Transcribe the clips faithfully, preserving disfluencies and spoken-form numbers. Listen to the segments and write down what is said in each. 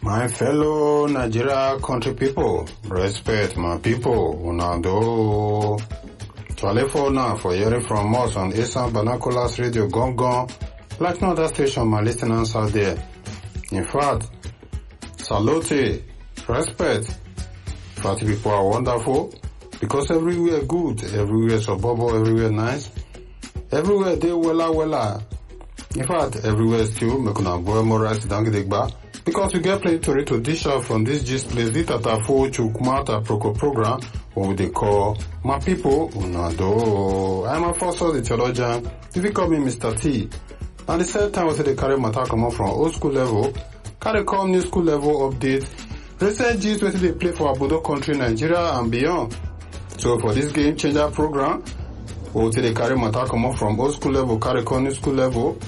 My fellow Nigeria country people, respect my people, una do. Twale for now for hearing from us on Esan Banakolas Radio Gong Gong, like no other station my listeners out there. In fact, salute, respect. In fact, people are wonderful because everywhere good, everywhere suburban, everywhere nice, everywhere they wella wella. In fact, everywhere still make una boy more rice than get because we get plenty to to dish out from this gist place, this Tatafo Chukmata Proko program, what they call my people Unado. I'm a first the theologian, if you call me Mister T. And the same time, we say they carry matter come up from old school level, carry come new school level update, recent gist where they play for Abudo country, Nigeria and beyond. So for this game changer program, we say they carry matter come up from old school level, carry come new school level.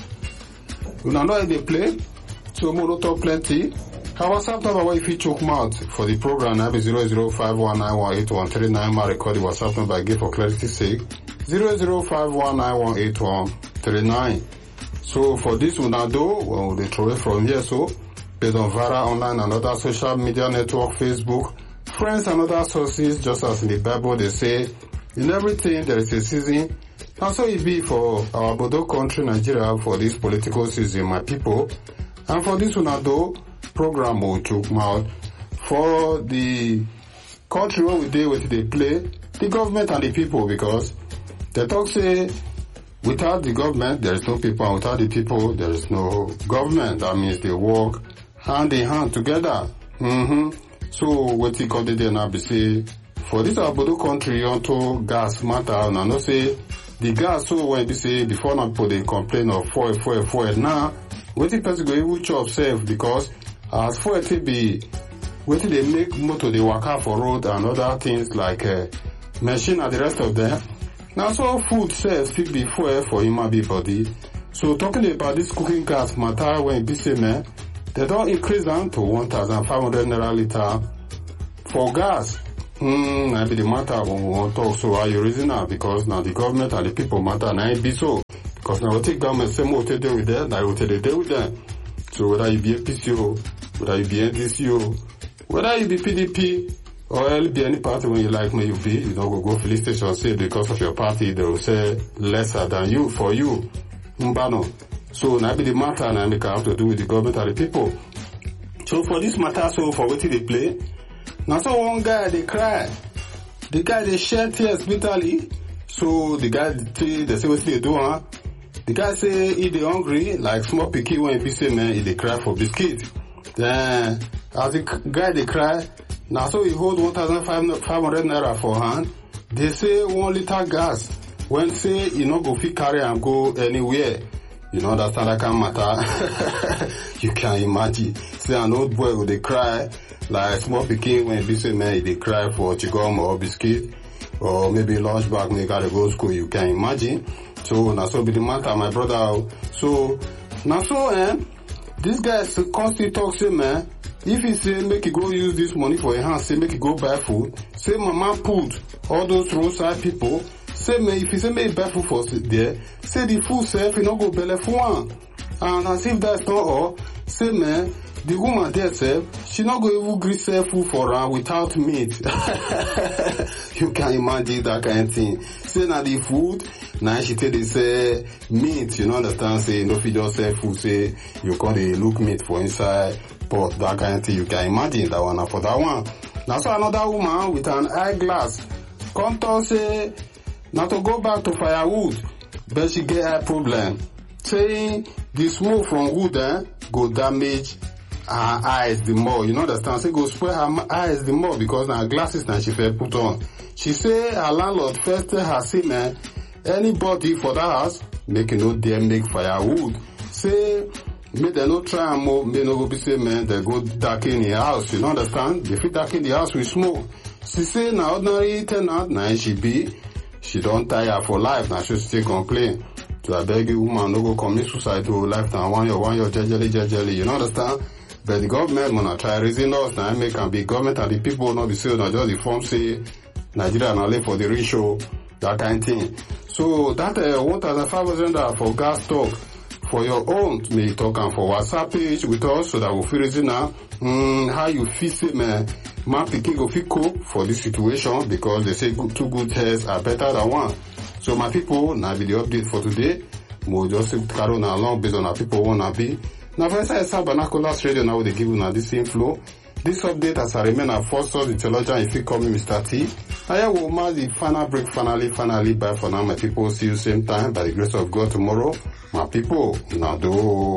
You know how they play? So more talk plenty. Our WhatsApp number if you choke mouth for the program now be zero zero five one nine one eight one three nine. My record the WhatsApp number I give for clarity's sake. zero zero five one nine one eight one three nine. So for this one now do, well, they throw it from here so based on Vara online and other social media network, Facebook, friends and other sources, just as in the Bible they say, in everything there is a season. And so it be for our Bodo country, Nigeria, for this political season, my people. And for this one, though, program will choke mouth for the country where we deal with they play, the government and the people, because they talk say, without the government, there is no people, and without the people, there is no government. That means they work hand in hand together. Mm-hmm. So, what they call it now be say, for this Abodo country, onto gas matter, and I know say, the gas, so when we say, before now people they complain of fuel, fuel, fuel, now, what the person go even chop safe because as fuel to be, what they make motor they work out for road and other things like uh, machine and the rest of them. Now so food safe fit be fuel for human being body. So talking about this cooking gas matter when be say man, they don't increase them to one thousand five hundred naira liter for gas. Hmm, I be the matter when we want to talk. So are you reason now? Because now the government and the people matter now it be so. Because now we take down the same way to deal with them, now we take the deal with them. So whether you be a P C O, whether you be N D C O, whether you be P D P, or you be any party when you like me you be, you don't go go police station say because of your party they will say lesser than you for you. Mbano. So now be the matter and I make have to do with the government and the people. So for this matter, so for what they play, now so one guy they cry. The guy they shed tears bitterly. So the guy they say what they do, huh? The guy say he dey hungry like small pikin when he say man he dey cry for biscuit. Then as the guy dey cry, now so he hold one thousand five hundred naira for hand. They say one liter gas when say he no go fit carry and go anywhere. You know understand that kind of matter. You can imagine. Say an old boy go dey cry like small pikin when he say man he dey cry for chigom or biscuit or maybe lunch bag when he gotta go school. You can imagine. So now so be the matter, my brother. So now so eh, this guy constantly talk say man, if he say make he go use this money for a hand, say make he go buy food, say mama put all those roadside people, say man if he say make he buy food for there, say the food self he no go belle for one. And as if that's not all, say man, the woman there self, she not go even gree sell food for her without meat. You can imagine that kind of thing. Say now the food, now she tell they say meat, you know understand, say no fit just sell food, say you can't look meat for inside pot, that kind of thing. You can imagine that one for that one. Now so another woman with an eyeglass come to say now to go back to firewood, but she get a problem. Saying the smoke from wood eh, go damage her eyes the more, you know understand, say go spoil her eyes the more because now glasses now she fair put on. She say her landlord first tell her say man, anybody for that house make you no dare make firewood. Say make they no try and more, may no go be say man they go darken the house, you know understand? They fit darken the house with smoke. She say now ordinary tenant now she be, she don't tire for life now she still complain. So I beg you woman no go commit suicide to life now one year one year jejely jejely, you know understand? But the government wanna try raising us now make and be government and the people not be say now just the form say Nigeria now live for the ratio, that kind of thing. So that uh, one thousand five hundred for gas stock for your own, may you talk am for WhatsApp page with us so that we fit reason now um, how you feel say man, man pikin go fit cope for this situation, because they say good, two good heads are better than one. So my people, now be the update for today. We'll just carry on along based on how people wanna be. Now for inside Esan Binoculars Radio, now they give you now this inflow. This update as I remain at first source, the theologian, if you call me Mister T. I will mark the final break, finally, finally, bye for now, my people. See you same time, by the grace of God tomorrow. My people, now do.